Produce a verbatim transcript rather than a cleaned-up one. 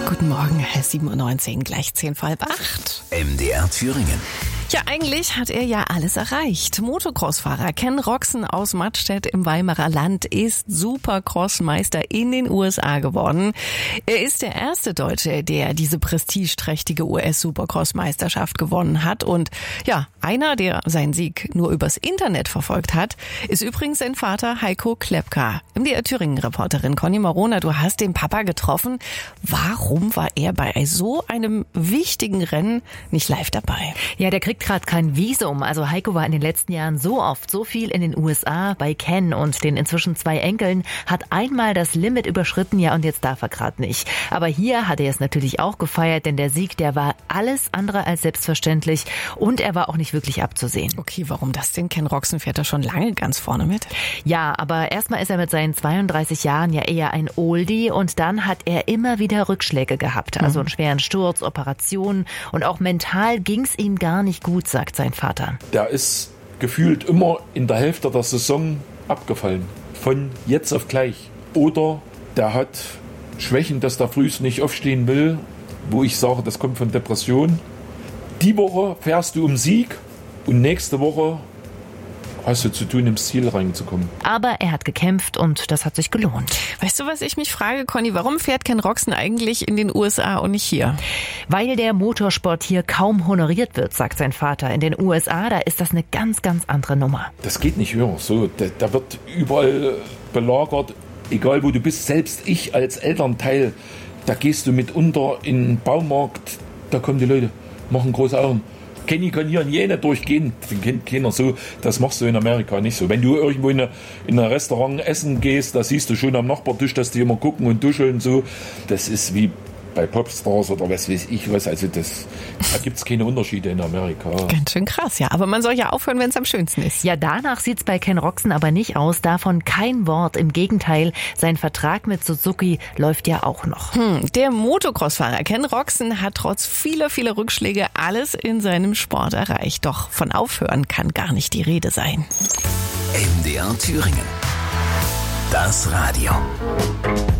Guten Morgen, sieben Uhr neunzehn, gleich zehn vor halb acht. M D R Thüringen. Ja, eigentlich hat er ja alles erreicht. Motocross-Fahrer Ken Roczen aus Mattstedt im Weimarer Land ist Supercross-Meister in den U S A geworden. Er ist der erste Deutsche, der diese prestigeträchtige U S-Supercross-Meisterschaft gewonnen hat. Und ja, einer, der seinen Sieg nur übers Internet verfolgt hat, ist übrigens sein Vater Heiko Klepka. M D R Thüringen-Reporterin Conny Marona, du hast den Papa getroffen. Warum war er bei so einem wichtigen Rennen nicht live dabei? Ja, der kriegt gerade kein Visum. Also Heiko war in den letzten Jahren so oft, so viel in den U S A bei Ken und den inzwischen zwei Enkeln, hat einmal das Limit überschritten, ja, und jetzt darf er gerade nicht. Aber hier hat er es natürlich auch gefeiert, denn der Sieg, der war alles andere als selbstverständlich und er war auch nicht wirklich abzusehen. Okay, warum das denn? Ken Roczen fährt da schon lange ganz vorne mit. Ja, aber erstmal ist er mit seinen zweiunddreißig Jahren ja eher ein Oldie und dann hat er immer wieder Rückschläge gehabt. Also einen schweren Sturz, Operationen und auch mental ging's ihm gar nicht gut, sagt sein Vater. Der ist gefühlt immer in der Hälfte der Saison abgefallen. Von jetzt auf gleich. Oder der hat Schwächen, dass der frühst nicht aufstehen will, wo ich sage, das kommt von Depression. Die Woche fährst du um Sieg und nächste Woche hast du zu tun, ins Ziel reinzukommen. Aber er hat gekämpft und das hat sich gelohnt. Weißt du, was ich mich frage, Conny? Warum fährt Ken Roczen eigentlich in den U S A und nicht hier? Weil der Motorsport hier kaum honoriert wird, sagt sein Vater. In den U S A, da ist das eine ganz, ganz andere Nummer. Das geht nicht höher. So, da, da wird überall belagert, egal wo du bist. Selbst ich als Elternteil, da gehst du mitunter in den Baumarkt, da kommen die Leute, machen große Augen. Kenny kann hier in jene durchgehen, den kennt keiner so. Das machst du in Amerika nicht so. Wenn du irgendwo in, eine, in ein Restaurant essen gehst, da siehst du schon am Nachbartisch, dass die immer gucken und duscheln so. Das ist wie bei Popstars oder was weiß ich was. Also das, da gibt es keine Unterschiede in Amerika. Ganz schön krass, ja. Aber man soll ja aufhören, wenn es am schönsten ist. Ja, danach sieht's bei Ken Roczen aber nicht aus. Davon kein Wort. Im Gegenteil, sein Vertrag mit Suzuki läuft ja auch noch. Hm, der Motocross-Fahrer Ken Roczen hat trotz vieler, vieler Rückschläge alles in seinem Sport erreicht. Doch von Aufhören kann gar nicht die Rede sein. M D R Thüringen. Das Radio.